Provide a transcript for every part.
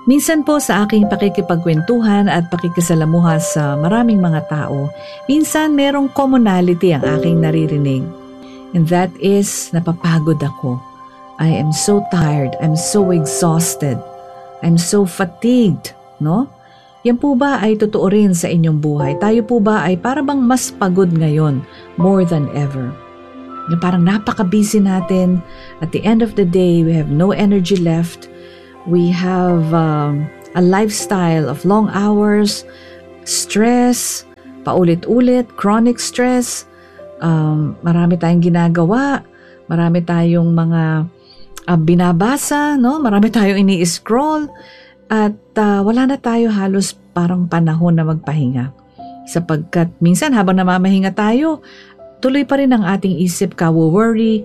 Minsan po sa aking pakikipagkwentuhan at pakikisalamuha sa maraming mga tao, minsan merong commonality ang aking naririnig. And that is, napapagod ako. I am so tired. I'm so exhausted. I'm so fatigued, no? Yan po ba ay totoo rin sa inyong buhay? Tayo po ba ay parang mas pagod ngayon, more than ever? Yung parang napaka-busy natin. At the end of the day, we have no energy left. We have a lifestyle of long hours, stress, paulit-ulit, chronic stress. Marami tayong ginagawa, marami tayong mga binabasa, no? Marami tayong ini-scroll at wala na tayo halos parang panahon na magpahinga. Sapagkat minsan habang namamahinga tayo, tuloy pa rin ang ating isip kawo-worry.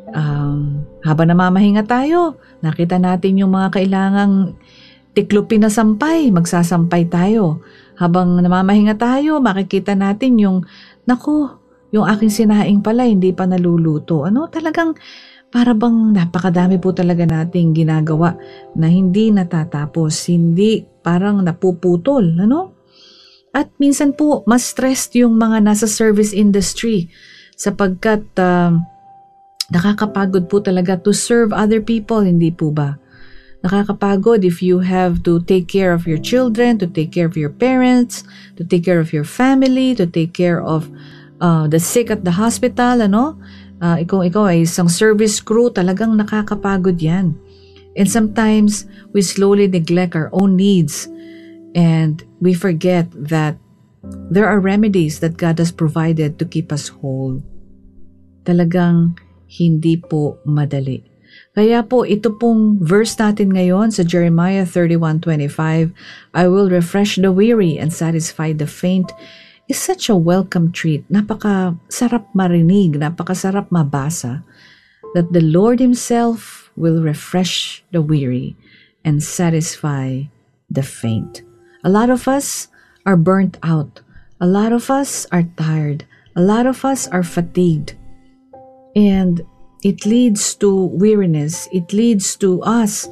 Habang namamahinga tayo, nakita natin yung mga kailangang tiklupin na sampay, magsasampay tayo. Habang namamahinga tayo, makikita natin yung, yung aking sinaing pala, hindi pa naluluto. Talagang para bang napakadami po talaga nating ginagawa na hindi natatapos, hindi parang napuputol, At minsan po, mas stressed yung mga nasa service industry sapagkat nakakapagod po talaga to serve other people, hindi po ba? Nakakapagod if you have to take care of your children, to take care of your parents, to take care of your family, to take care of the sick at the hospital, Ikaw ay isang service crew, talagang nakakapagod yan. And sometimes, we slowly neglect our own needs and we forget that there are remedies that God has provided to keep us whole. Talagang hindi po madali. Kaya po ito pong verse natin ngayon sa Jeremiah 31:25, I will refresh the weary and satisfy the faint, is such a welcome treat. Napakasarap marinig, napakasarap mabasa that the Lord Himself will refresh the weary and satisfy the faint. A lot of us are burnt out. A lot of us are tired. A lot of us are fatigued. And it leads to weariness. It leads to us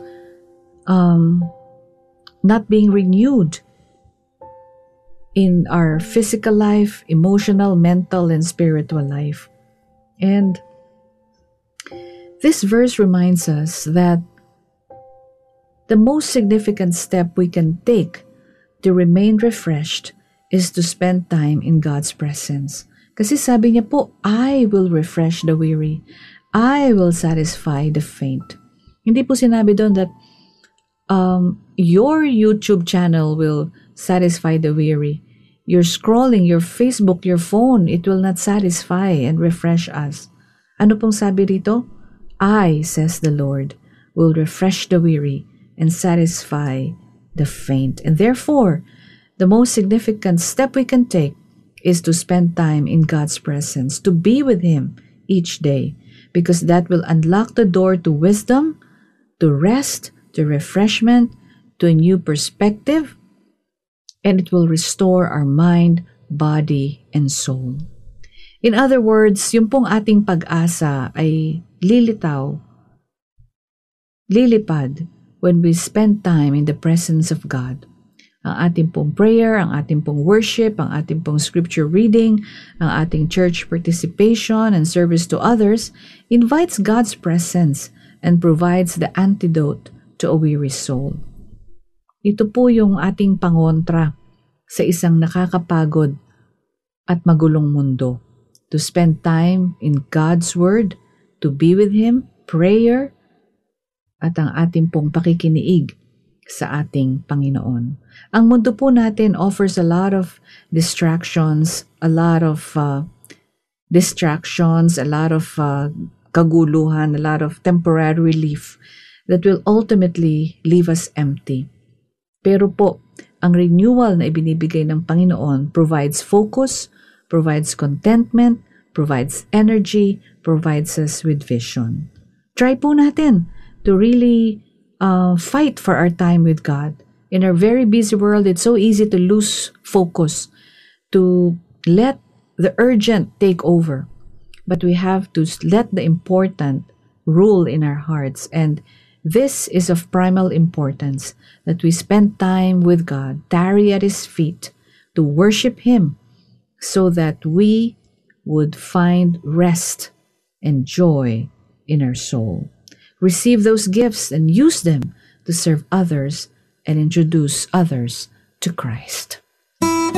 not being renewed in our physical life, emotional, mental, and spiritual life. And this verse reminds us that the most significant step we can take to remain refreshed is to spend time in God's presence. Kasi sabi niya po, I will refresh the weary. I will satisfy the faint. Hindi po sinabi doon that your YouTube channel will satisfy the weary. You're scrolling, your Facebook, your phone, it will not satisfy and refresh us. Ano pong sabi rito? I, says the Lord, will refresh the weary and satisfy the faint. And therefore, the most significant step we can take is to spend time in God's presence, to be with Him each day, because that will unlock the door to wisdom, to rest, to refreshment, to a new perspective, and it will restore our mind, body, and soul. In other words, yung pong ating pag-asa ay lilipad when we spend time in the presence of God. Ang ating pong prayer, ang ating pong worship, ang ating pong scripture reading, ang ating church participation and service to others invites God's presence and provides the antidote to a weary soul. Ito po yung ating pangontra sa isang nakakapagod at magulong mundo. To spend time in God's Word, to be with Him, prayer, at ang ating pong pakikiniig sa ating Panginoon. Ang mundo po natin offers a lot of distractions, a lot of kaguluhan, a lot of temporary relief that will ultimately leave us empty. Pero po, ang renewal na ibinibigay ng Panginoon provides focus, provides contentment, provides energy, provides us with vision. Try po natin to really fight for our time with God. In our very busy world, it's so easy to lose focus, to let the urgent take over. But we have to let the important rule in our hearts and This is of primal importance that we spend time with God, tarry at His feet, to worship Him, so that we would find rest and joy in our soul. Receive those gifts and use them to serve others and introduce others to Christ.